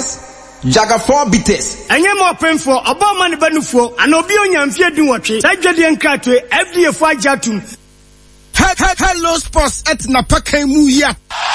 bitters, Jaga 4 bitters. Enye mo penfo obo ma ne banufo ana obi onyamfie dinwotwe. Sa dwede nkratwe FDA fo agyatum. Hello sports at Napakai Muya.